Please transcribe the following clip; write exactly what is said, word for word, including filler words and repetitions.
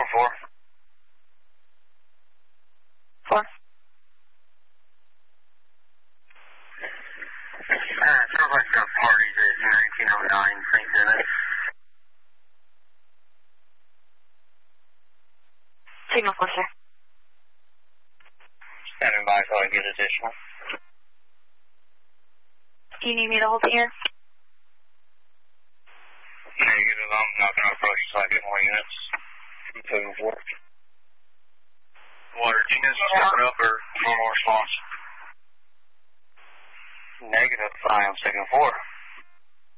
four. Four. Uh, sounds like the party's at nineteen oh nine Saint Denis. Signal four, sir. Standing by until I get additional. Do you need me to hold it here? Negative, I'm not going to approach until I get more units. I'm taking four. Water, do you need to step it up or for more response? Negative, I am taking four.